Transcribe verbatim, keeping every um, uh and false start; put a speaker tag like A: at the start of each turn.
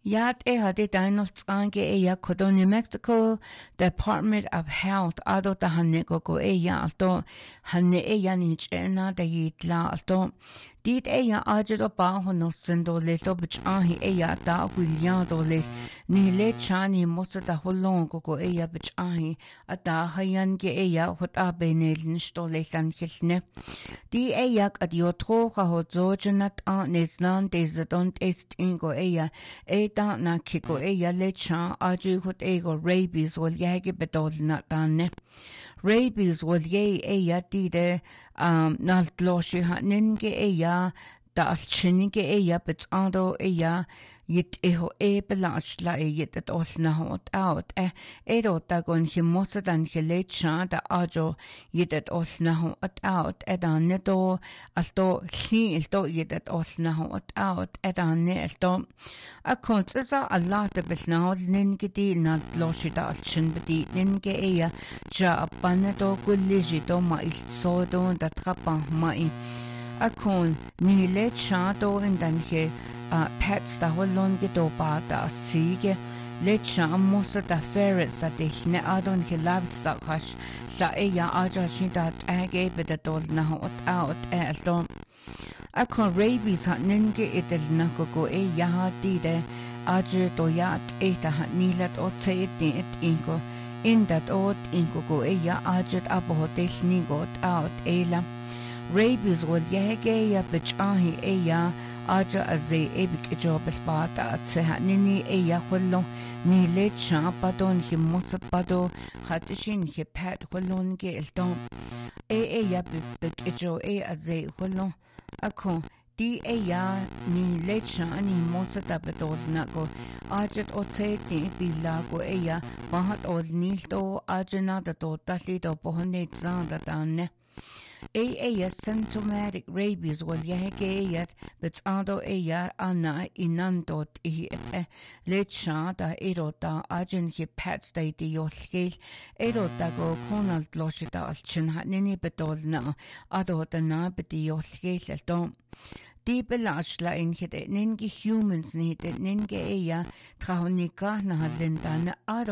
A: Yat e hadi Daniels ange e ya kodo New Mexico Department of Health ado ta hanne go e ya alto hanne e ya ni chena da yitla alto dit e ya aje do ba hono sendo le to bich ahi e ya da William do le ni le chani mosa da holon go e ya bich ahi ata hayan ge e ya hot a benel nsto le tan khilne di e ya ad yo tro ha ho zo jenat an neslan des don't est ingo e ya e da na kiko e ya le cha aju hot e go rabies wol yage bedol na tanne rabies wol ye e ya di de um nal gloshi ha ninge e ya da alchinige e ya bet ando e ya yit e ho e belach la e yit at os na hot out e e ro ta gon hi mosa dan hi le cha da ajo yit at os na hot out e da ne do alto hi il do yit at os na hot out e da ne el do a kont za a lot of bit now ninge di na loshi da alchin bedi ninge e ya ja panne do gulli do ma il so do da trapa mai akon ni le chato in danke uh, pets da holon ge do ba da sige le chamo sa da ferrets da ne adon ge labs da khash la e ya aja shin da age be da dol na hot out el do akon rabies hat ninge etel na go e ya di de aje do ya e da ni lat o te ti et ingo in that ot ingo go e ya aje abo hotel ni got out ela rabies wol yege ya bichahi e ya aja azay e bik jobes bata at seha nini e ya khullo ni le cha padon hi musapado khatishin hi pat khullon ge elton e e ya bik jo e azay khullo akon di e ya ni le cha ni musata bedol na go aja otse ti bilago e ya bahat ol nil to aja na da to tali do pohne zanda tanne A A symptomatic rabies wal yahegeyat but ando eya anna inandot i le cha da erota ajin hi pets da di yolgel erota go konal loshita alchin hanini bedol na ado da na bedi yolgel dom di belashla in hit ninge humans ni hit ninge eya trahonika na linda na